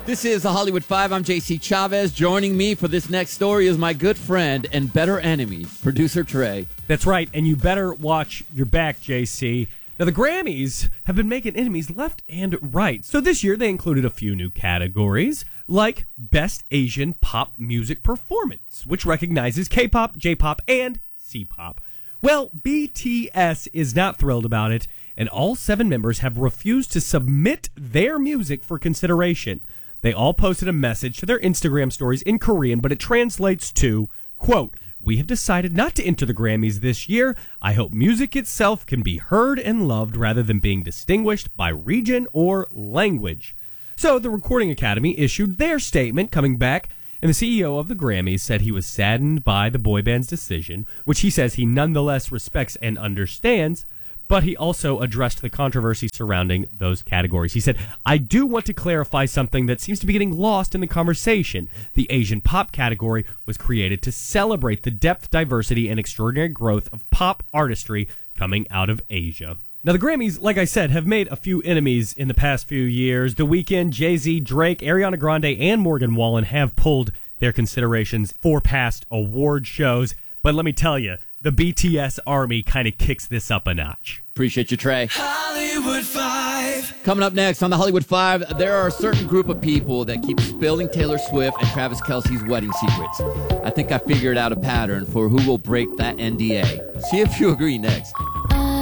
This is the Hollywood Five. I'm JC Chavez. Joining me for this next story is my good friend and better enemy, producer Trey. That's right, and you better watch your back, JC. Now, the Grammys have been making enemies left and right. So this year, they included a few new categories, like Best Asian Pop Music Performance, which recognizes K-pop, J-pop, and C-pop. Well, BTS is not thrilled about it, and all 7 members have refused to submit their music for consideration. They all posted a message to their Instagram stories in Korean, but it translates to, quote, "We have decided not to enter the Grammys this year. I hope music itself can be heard and loved rather than being distinguished by region or language." So the Recording Academy issued their statement coming back, and the CEO of the Grammys said he was saddened by the boy band's decision, which he says he nonetheless respects and understands. But he also addressed the controversy surrounding those categories. He said, "I do want to clarify something that seems to be getting lost in the conversation. The Asian pop category was created to celebrate the depth, diversity, and extraordinary growth of pop artistry coming out of Asia." Now, the Grammys, like I said, have made a few enemies in the past few years. The Weeknd, Jay-Z, Drake, Ariana Grande, and Morgan Wallen have pulled their considerations for past award shows. But let me tell you, the BTS army kind of kicks this up a notch. Appreciate you, Trey. Hollywood Five. Coming up next on the Hollywood Five, there are a certain group of people that keep spilling Taylor Swift and Travis Kelce's wedding secrets. I think I figured out a pattern for who will break that NDA. See if you agree next.